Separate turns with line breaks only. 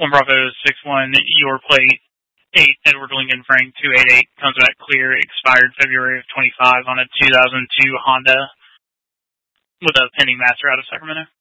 1 Bravo 61, your plate 8 Edward Lincoln Frank 288 comes back clear, expired February of 25 on a 2002 Honda with a pending master out of Sacramento.